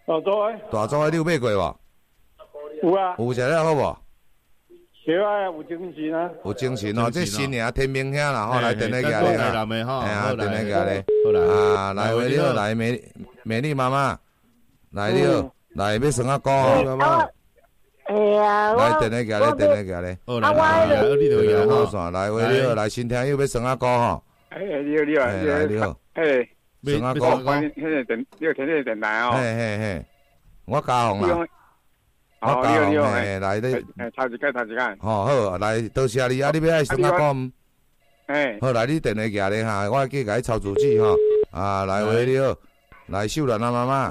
大组诶。 大组诶，你有买过无？ 有啊。 有食了好无？ 对啊，有精神啊。 有精神哦，这新年天明兄啦，吼来电来家咧哈。哎呀，电来家咧。啊，来喂你好，来美丽妈妈，来你好，来要生阿哥妈妈。 哎呀， 来电来家咧，电来家咧。 好来，你就有好算，来喂你好，来新听友要生阿哥吼。 你好， 来你好。生阿哥， 你听你电台哦。 嘿，我嘉宏啦。 你好， 来你， 头一间。 好，来多谢你啊！你要爱生阿哥唔？好，来你电话寄咧哈，我去甲你抄主旨哈。啊，来喂你好，来秀兰啊妈妈。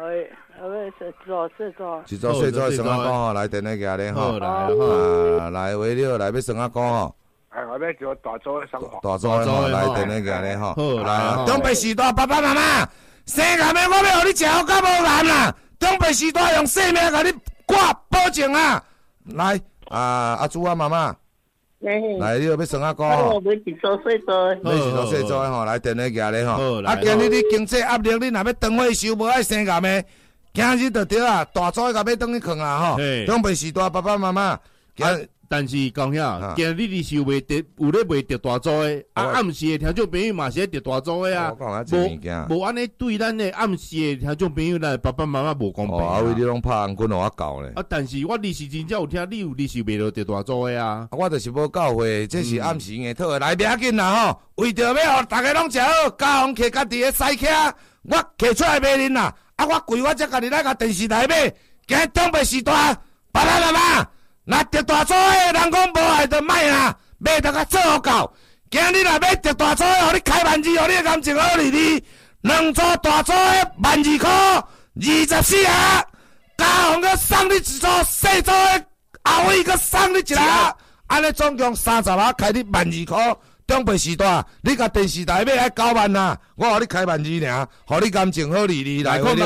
一组细组生阿哥吼，来电话寄咧吼。来喂你好，来要生阿哥吼。 我要做大组生活。 大组吼，来电话寄咧吼。来，东北时代爸爸妈妈，生癌的我要互你食好甲无癌啦。东北时代用性命甲你。挂保证啊！来阿朱啊妈妈，来你要生阿哥吼， 要一组细组诶， 要一组细组诶吼，来电话寄咧吼。啊，今日你经济压力，你若要长退休，无爱生癌诶，今日就对啊，大组甲要转去困啊吼。长辈时代爸爸妈妈， 但是讲遐，今日你是有咧卖着大组诶，暗时诶听众朋友嘛是得大组诶啊。无安尼对咱诶暗时诶听众朋友咱爸爸妈妈无公平。 啊，为你拢拍红棍互我教咧。 啊，但是我历时真正有听你是卖着大组诶啊。 我就是无教会，这是暗时硬讨诶，来不要紧啦吼。为着要互大家拢食好，家风摕家己诶西客，我摕出来卖恁啦。啊，我贵我才家己来甲电视台买。今日长辈时代，爸爸妈妈。若得大组诶，人讲无爱就卖啦，卖得甲做好到。今日若要得大组诶，互你开万字，互你诶感情好哩哩。两组大组诶，12块，24下。家红个送你一组细组诶，后尾个送你一下，安尼总共30下，开你12块。长辈时代，你甲电视台买来9万啦，我互你开万字尔，互你感情好哩哩。来， 控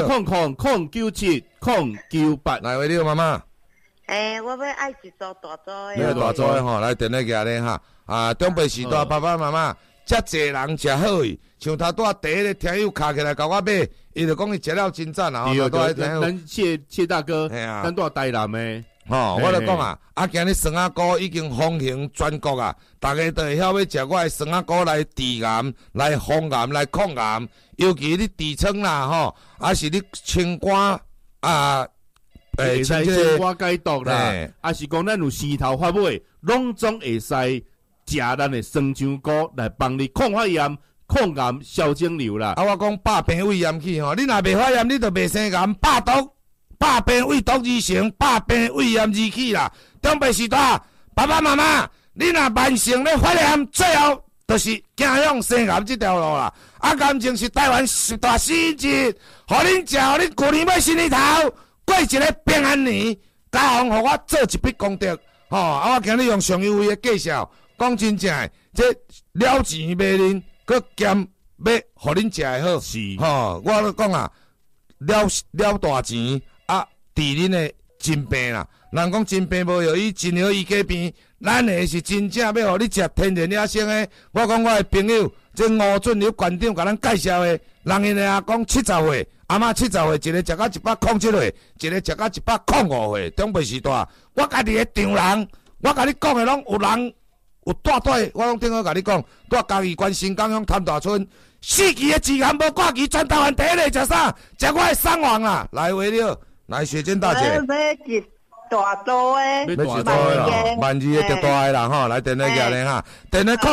097 098， 来，喂，你妈妈。 我要爱一组大组诶。 你大组诶吼，来电话寄咧哈。啊，长辈时代爸爸妈妈，遮济人食好伊，像头拄第一个听友卡起来甲我买，伊就讲伊食了真赞啊。 咱谢大哥，咱住台南诶。 吼，我就讲啊，今日酸仔糕已经风行全国啊，大家都会晓要食我诶酸仔糕来治癌、来防癌、来抗癌，尤其你痔疮啦吼，还是你清肝啊。 会使清肝解毒啦，还是讲咱有生头发尾，拢总会使食咱的酸香菇来帮你抗发炎、抗癌、消肿瘤啦。 啊，我讲百病胃炎去吼，你若袂发炎，你就袂生癌。百病胃毒而成，百病胃炎而起啦。长辈时代，爸爸妈妈，你若慢性咧发炎，最后就是走向生癌这条路啦。啊，癌症是台湾10大死因之一，互恁食，互恁旧年买新年头。过一个平安年，家红互我做一笔功德，吼！啊，我今日用上优惠的介绍，讲真正的，这了钱买恁，佮兼要互恁食的好， 是吼！我咧讲啊，了大钱啊，治恁的真病啦。人讲真病无药医，真药医假病，咱的是真正要互你食天然野生的。我讲我的朋友，这吴俊流馆长甲咱介绍的，人因的阿公70岁。阿嬷70岁，一个食到107岁，一个食到105岁，长辈时代，我家己的丈人，我甲你讲的拢有人有带，我拢顶好甲你讲，带嘉义县新港乡潭大村4期的志愿无挂期，全台湾第一个食啥？食我的送王啦！来喂你好，来雪珍大姐。 要一大组诶， 要一组诶啦，万字的特大诶啦吼，来电话寄咧哈，电话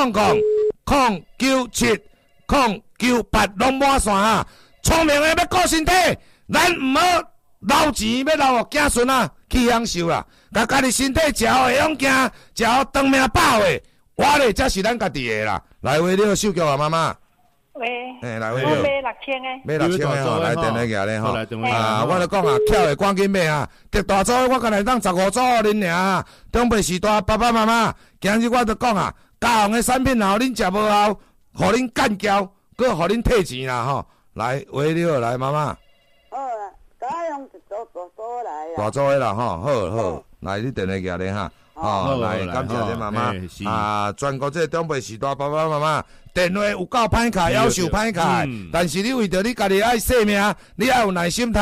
0800 097 拢满线哈。聪明的要顾身体，咱唔好留钱要留互子孙啊去享受啦。甲家己身体食好，会用行，食好长命百岁，活咧才是咱家己的啦。来，喂，你好，秀菊啊，妈妈。 喂。 来，喂，你好。 我买6000诶。 买6000诶吼，来电话寄咧吼。啊，我就讲啊，巧的赶紧买啊，得大组我干来当15组互恁尔。长辈时代爸爸妈妈，今日我就讲啊，家红的产品互恁食无好，互恁干交，佮互恁退钱啦吼。来，喂，你好，来妈妈。 好啦，甲我用一组大组来啊。 大组的啦，吼，好，来你电话寄咧哈，好，来感谢你妈妈啊，全国这长辈时代爸爸妈妈，电话有够歹卡，夭寿歹卡，但是你为着你家己爱性命，你要有耐心。